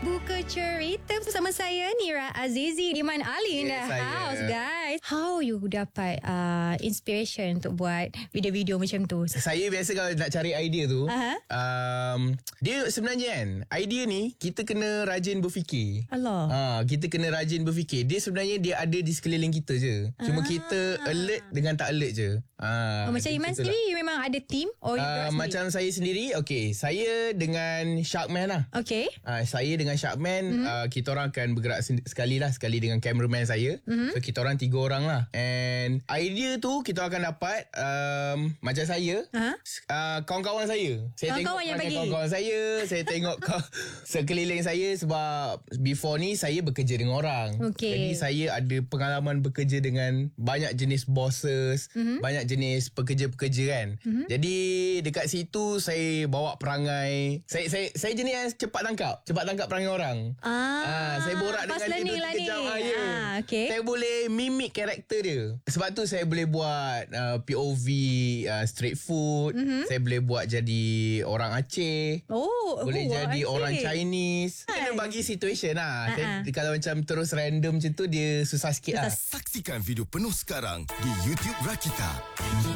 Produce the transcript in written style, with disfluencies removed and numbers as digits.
Buka cerita bersama saya Nira Azizi, Iman Ali in the house, guys. How you dapat inspiration untuk buat video-video macam tu? Saya biasa kalau nak cari idea tu, dia sebenarnya kan, idea ni kita kena rajin berfikir. Allah. Kita kena rajin berfikir. Dia sebenarnya dia ada di sekeliling kita je. Cuma kita alert dengan tak alert je. Macam Iman sendiri memang ada team? Macam saya sendiri, okay, saya dengan Sharkman lah. Okay. Saya dengan Sharkman, kita orang akan bergerak sekali dengan cameraman saya. So kita orang 3 orang lah. And idea tu kita akan dapat macam saya, kawan-kawan saya. Saya tengok kawan-kawan saya tengok sekeliling saya. Sebab before ni saya bekerja dengan orang. Jadi saya ada pengalaman bekerja dengan banyak jenis bosses, banyak jenis pekerja-pekerja kan. Jadi dekat situ saya bawa perangai. Saya jenis yang cepat tangkap perangai orang. Saya borak dengan dia 2-3 jam. Saya boleh mimik karakter dia. Sebab tu saya boleh buat POV street food. Saya boleh buat jadi orang Aceh. Boleh jadi orang Chinese. Kena bagi situation lah. Kalau macam terus random macam tu, dia susah sikit lah. Saksikan video penuh sekarang di YouTube Rakita.